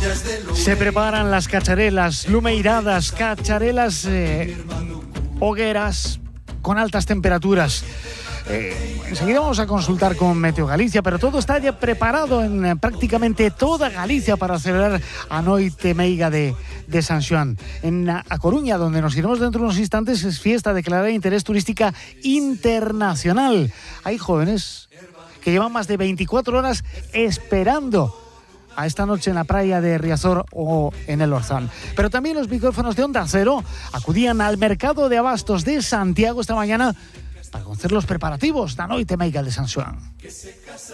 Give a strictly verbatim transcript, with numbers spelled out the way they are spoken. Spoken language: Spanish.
Se preparan las cacharelas, lumeiradas, cacharelas, eh, hogueras con altas temperaturas. Eh, enseguida vamos a consultar con Meteo Galicia, pero todo está ya preparado en eh, prácticamente toda Galicia para celebrar a Noite Meiga de, de San Xoán. En A Coruña, donde nos iremos dentro de unos instantes, es fiesta declarada de interés turística internacional. Hay jóvenes que llevan más de veinticuatro horas esperando a esta noche en la playa de Riazor o en el Orzán. Pero también los micrófonos de Onda Cero acudían al mercado de abastos de Santiago esta mañana para conocer los preparativos da Noite Meiga de San Xoán.